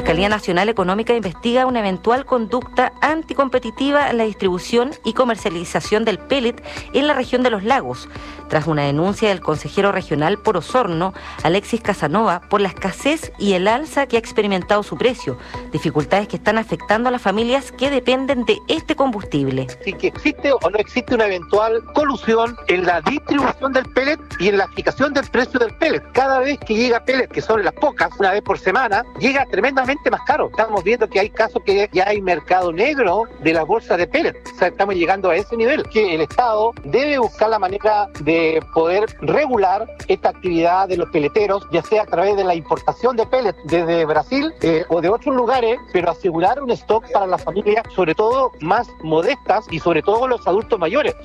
Fiscalía Nacional Económica investiga una eventual conducta anticompetitiva en la distribución y comercialización del pellet en la región de Los Lagos, tras una denuncia del consejero regional por Osorno, Alexis Casanova, por la escasez y el alza que ha experimentado su precio, dificultades que están afectando a las familias que dependen de este combustible. Si que existe o no existe una eventual colusión en la distribución del pellet y en la fijación del precio del pellet. Cada vez que llega pellet, que son las pocas, una vez por semana, llega tremendamente más caro. Estamos viendo que hay casos que ya hay mercado negro de las bolsas de pellet. O sea, estamos llegando a ese nivel, que el Estado debe buscar la manera de poder regular esta actividad de los peleteros, ya sea a través de la importación de pellet desde Brasil o de otros lugares, pero asegurar un stock para las familias, sobre todo más modestas y sobre todo los adultos mayores.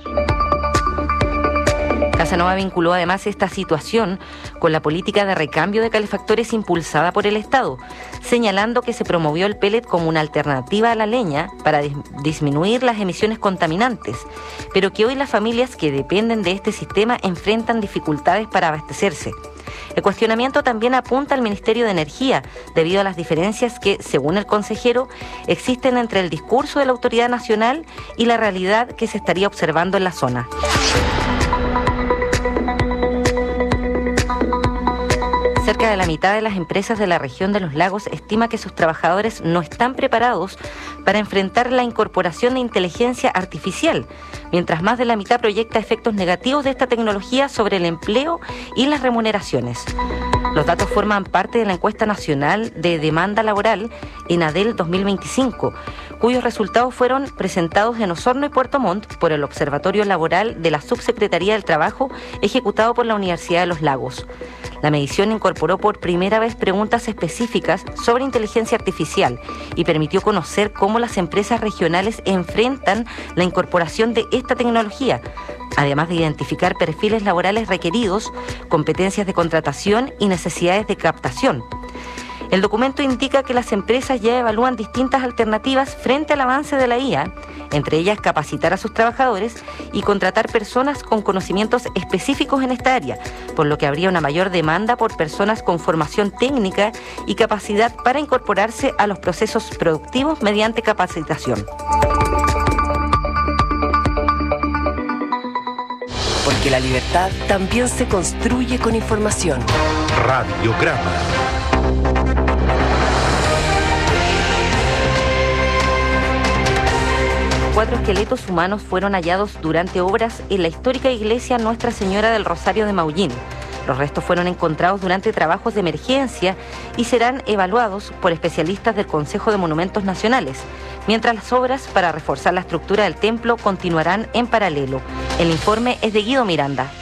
Casanova vinculó además esta situación con la política de recambio de calefactores impulsada por el Estado, señalando que se promovió el pellet como una alternativa a la leña para disminuir las emisiones contaminantes, pero que hoy las familias que dependen de este sistema enfrentan dificultades para abastecerse. El cuestionamiento también apunta al Ministerio de Energía, debido a las diferencias que, según el consejero, existen entre el discurso de la autoridad nacional y la realidad que se estaría observando en la zona. Cerca de la mitad de las empresas de la región de Los Lagos estima que sus trabajadores no están preparados para enfrentar la incorporación de inteligencia artificial, mientras más de la mitad proyecta efectos negativos de esta tecnología sobre el empleo y las remuneraciones. Los datos forman parte de la encuesta nacional de demanda laboral ENADEL 2025, cuyos resultados fueron presentados en Osorno y Puerto Montt por el Observatorio Laboral de la Subsecretaría del Trabajo, ejecutado por la Universidad de Los Lagos. La medición incorporó por primera vez preguntas específicas sobre inteligencia artificial y permitió conocer cómo las empresas regionales enfrentan la incorporación de esta tecnología, además de identificar perfiles laborales requeridos, competencias de contratación y necesidades de captación. El documento indica que las empresas ya evalúan distintas alternativas frente al avance de la IA, entre ellas capacitar a sus trabajadores y contratar personas con conocimientos específicos en esta área, por lo que habría una mayor demanda por personas con formación técnica y capacidad para incorporarse a los procesos productivos mediante capacitación. Porque la libertad también se construye con información. Radiograma. Cuatro esqueletos humanos fueron hallados durante obras en la histórica iglesia Nuestra Señora del Rosario de Maullín. Los restos fueron encontrados durante trabajos de emergencia y serán evaluados por especialistas del Consejo de Monumentos Nacionales, mientras las obras para reforzar la estructura del templo continuarán en paralelo. El informe es de Guido Miranda.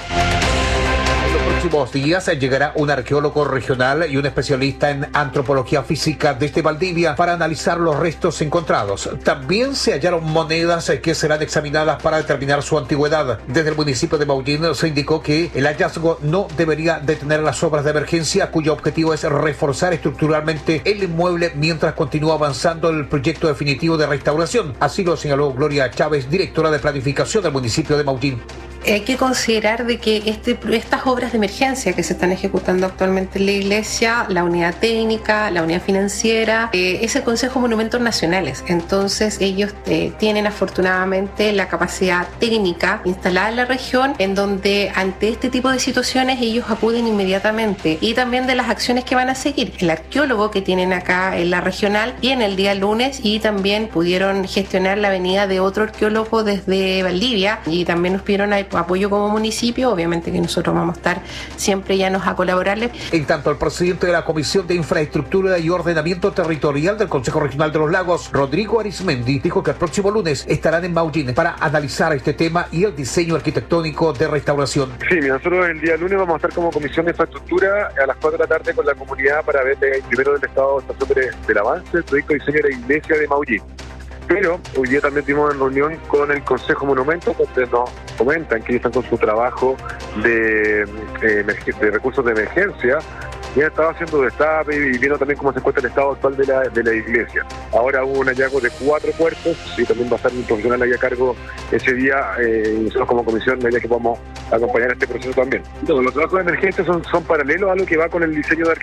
En los próximos días llegará un arqueólogo regional y un especialista en antropología física desde Valdivia para analizar los restos encontrados. También se hallaron monedas que serán examinadas para determinar su antigüedad. Desde el municipio de Maullín se indicó que el hallazgo no debería detener las obras de emergencia, cuyo objetivo es reforzar estructuralmente el inmueble mientras continúa avanzando el proyecto definitivo de restauración. Así lo señaló Gloria Chávez, directora de planificación del municipio de Maullín. Hay que considerar de que estas obras de emergencia que se están ejecutando actualmente en la iglesia, la unidad técnica, la unidad financiera, es el Consejo de Monumentos Nacionales. Entonces ellos tienen afortunadamente la capacidad técnica instalada en la región, en donde ante este tipo de situaciones ellos acuden inmediatamente, y también de las acciones que van a seguir. El arqueólogo que tienen acá en la regional viene el día lunes, y también pudieron gestionar la venida de otro arqueólogo desde Valdivia, y también nos pidieron apoyo como municipio. Obviamente que nosotros vamos a estar siempre llanos a colaborarles. En tanto, el presidente de la Comisión de Infraestructura y Ordenamiento Territorial del Consejo Regional de Los Lagos, Rodrigo Arismendi, dijo que el próximo lunes estarán en Maullín para analizar este tema y el diseño arquitectónico de restauración. Sí, nosotros el día lunes vamos a estar como Comisión de Infraestructura a las 4 de la tarde con la comunidad para ver primero el estado del avance del proyecto de diseño de la iglesia de Maullín. Pero hoy día también tuvimos una reunión con el Consejo Monumentos, donde nos comentan que están con su trabajo de recursos de emergencia. Ya estaba haciendo destape y viendo también cómo se encuentra el estado actual de la iglesia. Ahora hubo un hallazgo de 4 cuerpos y también va a estar un profesional ahí a cargo ese día, y nosotros como comisión, la idea que podamos acompañar este proceso también. Entonces, los trabajos de emergencia son paralelos a lo que va con el diseño de